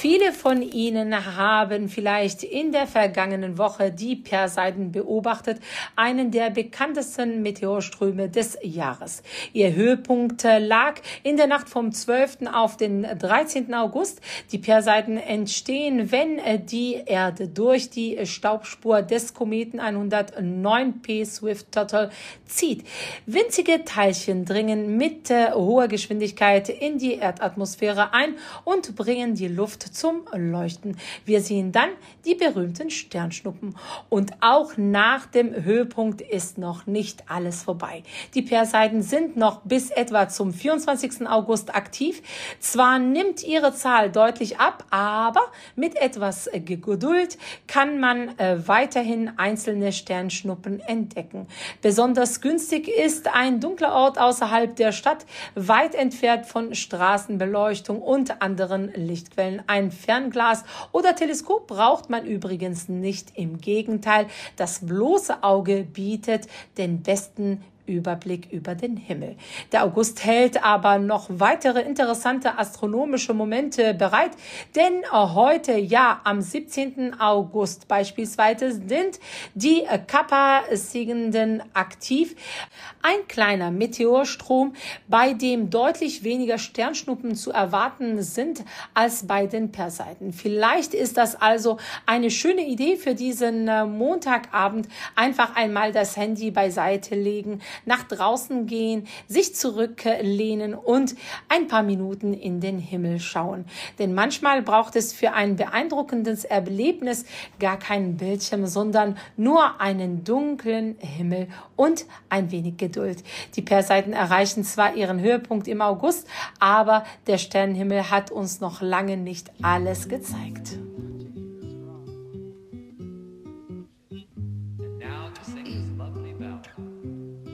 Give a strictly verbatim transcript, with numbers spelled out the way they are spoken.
Viele von Ihnen haben vielleicht in der vergangenen Woche die Perseiden beobachtet, einen der bekanntesten Meteorströme des Jahres. Ihr Höhepunkt lag in der Nacht vom zwölften auf den dreizehnten August. Die Perseiden entstehen, wenn die Erde durch die Staubspur des Kometen hundertneun P Swift-Tuttle zieht. Winzige Teilchen dringen mit hoher Geschwindigkeit in die Erdatmosphäre ein und bringen die Luft zum Leuchten. Wir sehen dann die berühmten Sternschnuppen. Und auch nach dem Höhepunkt ist noch nicht alles vorbei. Die Perseiden sind noch bis etwa zum vierundzwanzigsten August aktiv. Zwar nimmt ihre Zahl deutlich ab, aber mit etwas Geduld kann man äh, weiterhin einzelne Sternschnuppen entdecken. Besonders günstig ist ein dunkler Ort außerhalb der Stadt, weit entfernt von Straßenbeleuchtung und anderen Lichtquellen. Ein Fernglas oder Teleskop braucht man übrigens nicht. Im Gegenteil, das bloße Auge bietet den besten Überblick über den Himmel. Der August hält aber noch weitere interessante astronomische Momente bereit, denn heute, ja, am siebzehnten August beispielsweise sind die Kappa-Siegenden aktiv. Ein kleiner Meteorstrom, bei dem deutlich weniger Sternschnuppen zu erwarten sind als bei den Perseiden. Vielleicht ist das also eine schöne Idee für diesen Montagabend, einfach einmal das Handy beiseite legen, nach draußen gehen, sich zurücklehnen und ein paar Minuten in den Himmel schauen. Denn manchmal braucht es für ein beeindruckendes Erlebnis gar keinen Bildschirm, sondern nur einen dunklen Himmel und ein wenig Geduld. Die Perseiden erreichen zwar ihren Höhepunkt im August, aber der Sternenhimmel hat uns noch lange nicht alles gezeigt.